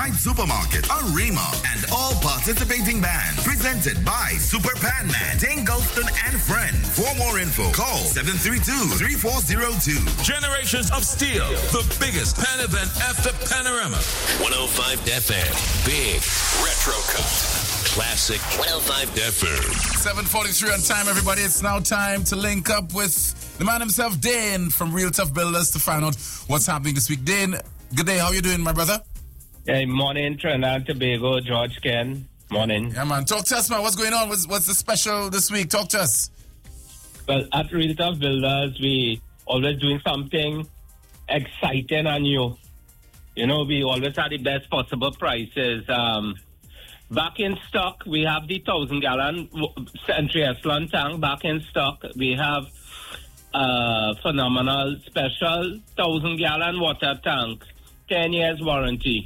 Riverside Supermarket, Arima, and all participating bands. Presented by Super Pan Man, Dane Gulston and Friends. For more info, call 732-3402. Generations of Steel, the biggest pan event after Panorama. 105 FM, Big Retro Cut. Classic 105 FM. 7:43 on time, everybody. It's now time to link up with the man himself, Dane, from Real Tough Builders, to find out what's happening this week. Dane, good day. How you doing, my brother? Hey, morning, Trinidad and Tobago, George Ken. Morning. Yeah, man. Talk to us, man. What's going on? What's the special this week? Talk to us. Well, at Real Tough Builders, we always doing something exciting and new. You know, we always have the best possible prices. Back in stock, we have the 1,000-gallon Century Echelon tank back in stock. We have phenomenal special 1,000-gallon water tank, 10 years warranty.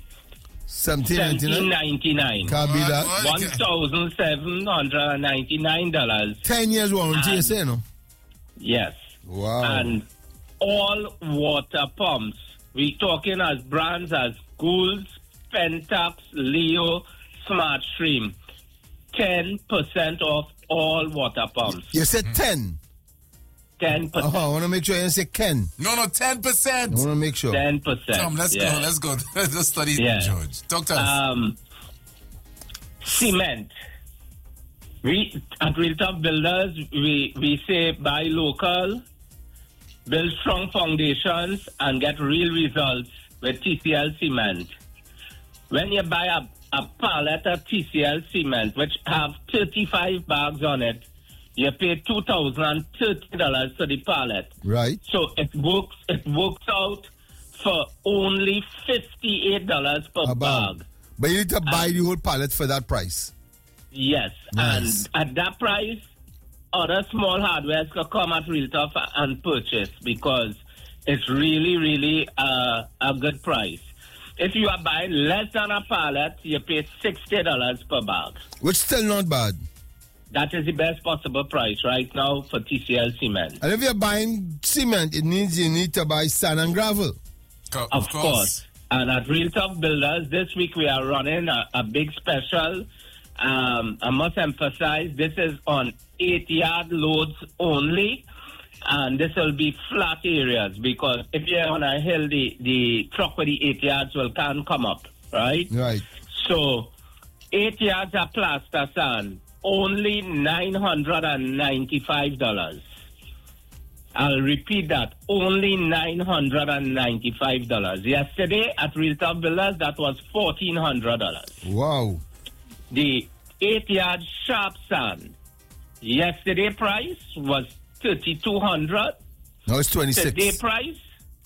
$1,799. Can't be that. $1,799. 10 years warranty, you say, no? Yes. Wow. And all water pumps. We talking as brands as Goulds, Pentax, Leo, Smart Stream. 10% off all water pumps. You said 10? 10%. Oh, I want to make sure you say Ken. No, 10%. I want to make sure. 10%. Tom, let's go. Let's study George. Talk to us. Cement. We, at Real Tough Builders, we say buy local, build strong foundations, and get real results with TCL cement. When you buy a pallet of TCL cement, which have 35 bags on it, you pay $2,030 for the pallet. Right. So it works out for only $58 per bag. But you need to buy the whole pallet for that price. Yes. Nice. And at that price, other small hardwares can come at Real Tough and purchase because it's really, really a good price. If you are buying less than a pallet, you pay $60 per bag. Which still not bad. That is the best possible price right now for TCL cement. And if you're buying cement, it means you need to buy sand and gravel. Of course. And at Real Tough Builders, this week we are running a big special. I must emphasize, this is on 8-yard loads only. And this will be flat areas because if you're on a hill, the truck with the 8 yards can't come up, right? Right. So 8 yards of plaster sand, only $995. I'll repeat that, only $995. Yesterday at Real Tough Builders, that was $1,400. Wow. The 8-yard sharp sand, yesterday price was $3,200. Now it's 26. Today price,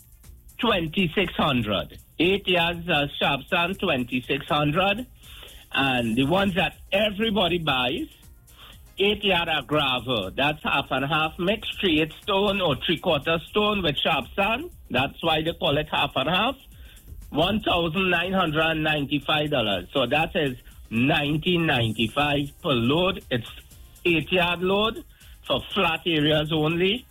$2,600. 8 yards sharp sand, $2,600. And the ones that everybody buys, 8 yard of gravel. That's half and half mixed, 3/8 stone or 3/4 stone with sharp sand. That's why they call it half and half. $1,995. So that is $1,995 per load. It's 8 yard load for flat areas only.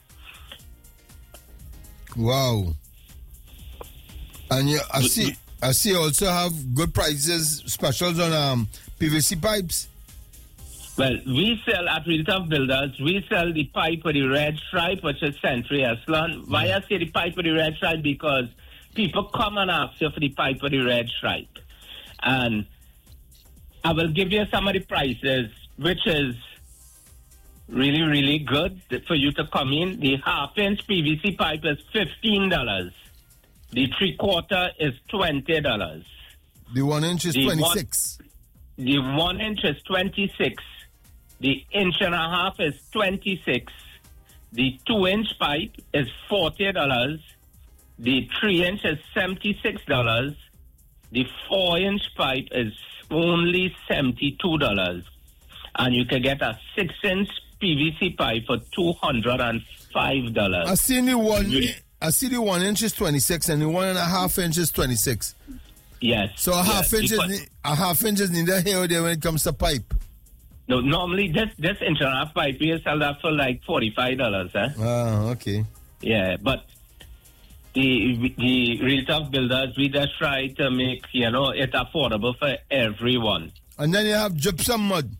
Wow. And I see you also have good prices, specials on PVC pipes. Well, we sell at Real Tough Builders, we sell the pipe with the red stripe, which is Century Echelon. Why I say the pipe with the red stripe? Because people come and ask you for the pipe with the red stripe. And I will give you some of the prices, which is really, really good for you to come in. The half-inch PVC pipe is $15. The 3/4 is $20. The 1 inch is 26. The 1 inch is 26. The 1.5 inch is 26. The 2 inch pipe is $40. The 3 inch is $76. The 4 inch pipe is only $72. And you can get a 6 inch PVC pipe for $205. I see the 1 inch is 26 and the 1.5 inch is 26. Yes. So a half inch is neither here or there when it comes to pipe. No, normally this 1.5 pipe we sell that for like $45. Ah, okay. Yeah, but the Real Tough Builders, we just try to make, it affordable for everyone. And then you have gypsum mud,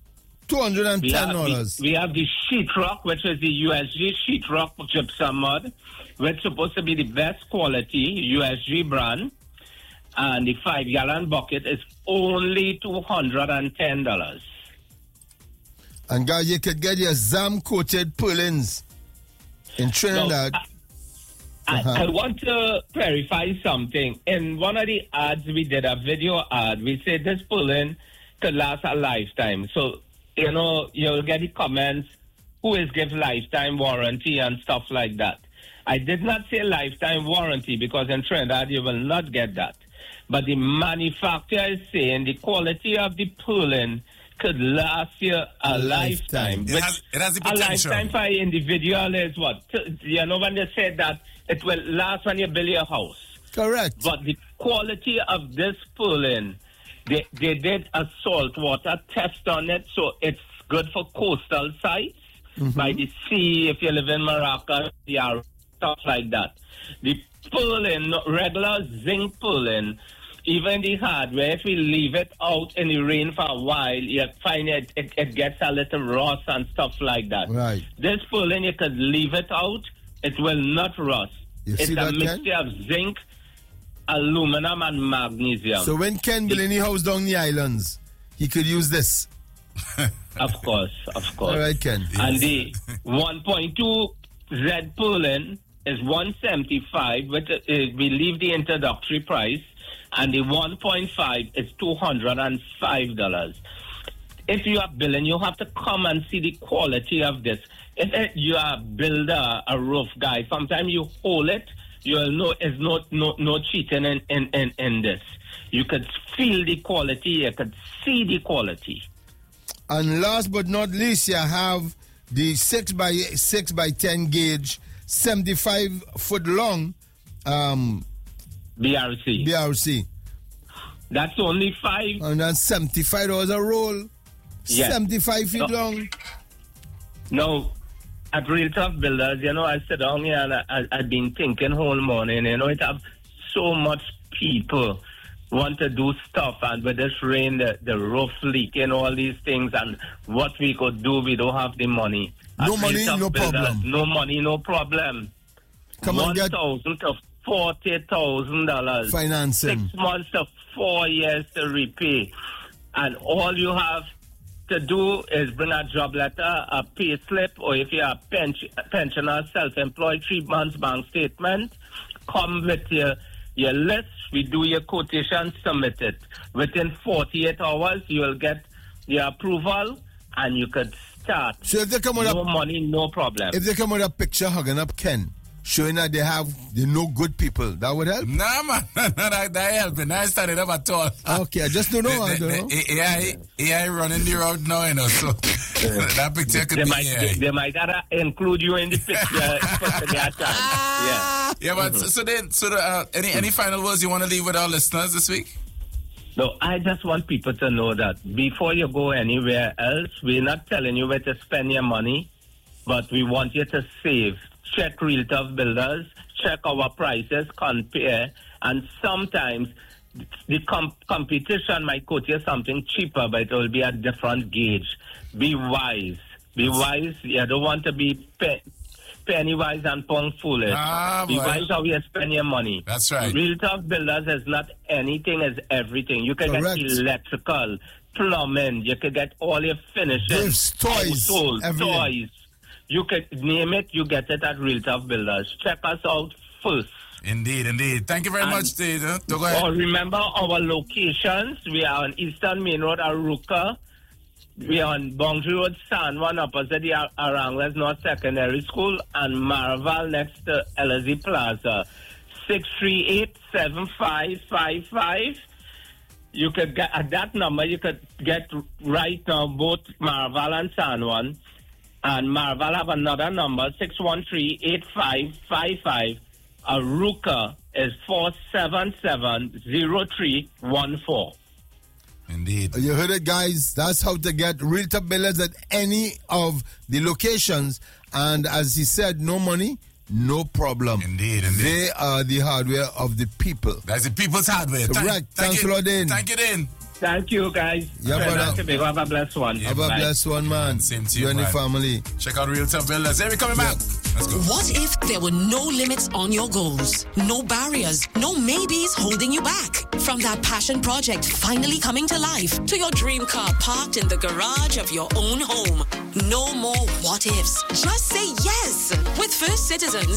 $210. We have the sheetrock, which is the USG sheetrock gypsum mud, which is supposed to be the best quality USG brand. And the 5-gallon bucket is only $210. And guys, you could get your Zam-coated purlins in Trinidad. I want to clarify something. In one of the ads, we did a video ad. We said this purlin could last a lifetime. So, you'll get the comments, who is give lifetime warranty and stuff like that. I did not say lifetime warranty because in Trinidad, you will not get that. But the manufacturer is saying the quality of the purlin could last you a lifetime. It has the potential. A lifetime for an individual is what? When they said that it will last when you build your house. Correct. But the quality of this purlin, they did a saltwater test on it, so it's good for coastal sites, by the sea, if you live in Morocco, stuff like that. The purlin, regular zinc purlin, even the hardware, if we leave it out in the rain for a while, you find it gets a little rust and stuff like that. Right. This purlin, you could leave it out, it will not rust. It's a mixture of zinc, aluminum, and magnesium. So when Ken built any house down the islands, he could use this. Of course. All right, Ken. And the 1.2 Z purlin is $175, which we leave the introductory price, and the 1.5 is $205. If you are building, you have to come and see the quality of this. If you are a builder, a roof guy, sometimes you hold it, you'll know there's no cheating in this. You could feel the quality, you could see the quality. And last but not least, you have the 6x10 gauge, 75 foot long BRC. That's only $5. And that's $75 a roll. Yes. 75 feet long. No, at Real Tough Builders, I sit down here and I've been thinking whole morning. It have so much people want to do stuff, and with this rain, the roof leaking, all these things, and what we could do, we don't have the money. No money, no problem. No money, no problem. Come on, get $1,000 to $40,000 financing. 6 months to 4 years to repay, and all you have to do is bring a job letter, a pay slip, or if you're a pensioner, self-employed, 3 months bank statement. Come with your list. We do your quotation, submit it. Within 48 hours, you will get your approval, and you could start. So if they come with no money, no problem. If they come with a picture hugging up Ken, showing that they know good people, that would help? Nah, man. that helping. I started up at all. Okay, I just don't know. AI running the road now, so that picture could be AI. They might include you in the picture. Yeah, but any final words you want to leave with our listeners this week? No, I just want people to know that before you go anywhere else, we're not telling you where to spend your money, but we want you to save. Check Real Tough Builders, check our prices, compare, and sometimes the competition might quote you something cheaper, but it will be a different gauge. Be wise. Be wise. You don't want to be penny wise and pound foolish. Be wise how you spend your money. That's right. Real Tough Builders is not anything, is everything. You can get electrical, plumbing, you can get all your finishes, toys, toys. You can name it, you get it at Real Tough Builders. Check us out first. Indeed. Thank you very much, Dave. Go ahead. Remember our locations. We are on Eastern Main Road, Aruka. We are on Boundary Road, San Juan, opposite the Aranguez North Secondary School, and Marval next to LSE Plaza. 638-7555. You could get at that number. You could get right now both Marval and San Juan. And Marval have another number, 613-8555. Aruka is 477-0314. Indeed. You heard it, guys. That's how to get Real Tough Builders at any of the locations. And as he said, no money, no problem. Indeed. They are the hardware of the people. That's the people's hardware. Correct. Thanks a lot, Dane. Thank you, Dane. Thank you, guys. Yeah, brother. Have a blessed one. Have a blessed one, man. Same to you, and the man. family. Check out Real Tough Builders. Hey, we coming back. Let's go. What if there were no limits on your goals? No barriers, no maybes holding you back? From that passion project finally coming to life to your dream car parked in the garage of your own home. No more what ifs. Just say yes. With First Citizens,